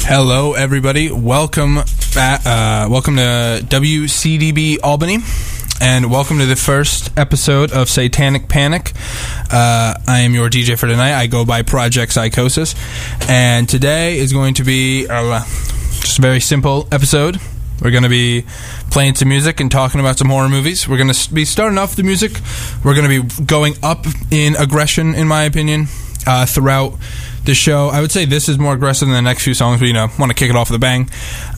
Hello, everybody. Welcome back. Welcome to WCDB Albany, and welcome to the first episode of Satanic Panic. I am your DJ for tonight. I go by Project Psychosis, and today is going to be just a very simple episode. We're going to be playing some music and talking about some horror movies. We're going to be starting off the music. We're going to be going up in aggression, in my opinion, throughout the show. I would say this is more aggressive than the next few songs, but, want to kick it off with a bang.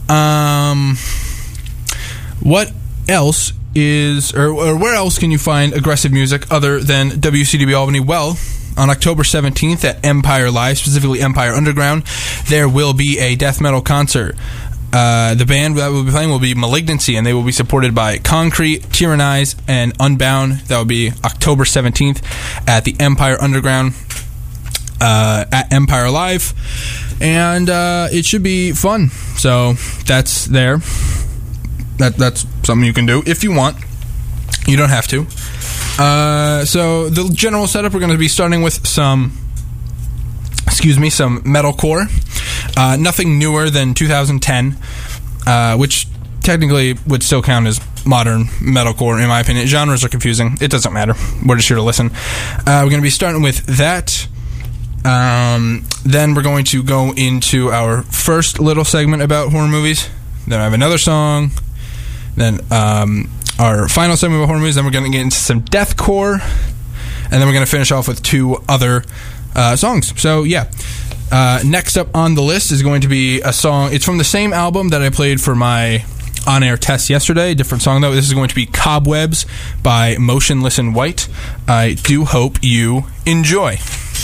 What else is, or where else can you find aggressive music other than WCDB Albany? Well, on October 17th at Empire Live, specifically Empire Underground, there will be a death metal concert. The band that we'll be playing will be Malignancy, and they will be supported by Concrete, Tyrannize, and Unbound. That will be October 17th at the Empire Underground at Empire Live, and it should be fun. So that's there. That's something you can do if you want. You don't have to. So the general setup, we're going to be starting with some metalcore. Nothing newer than 2010, which technically would still count as modern metalcore, in my opinion. Genres are confusing. It doesn't matter. We're just here to listen. We're going to be starting with that. Then we're going to go into our first little segment about horror movies. Then I have another song. Then our final segment about horror movies. Then we're going to get into some deathcore. And then we're going to finish off with two other songs. So, yeah. Next up on the list is going to be a song. It's from the same album that I played for my on-air test yesterday. Different song, though. This is going to be Cobwebs by Motionless in White. I do hope you enjoy.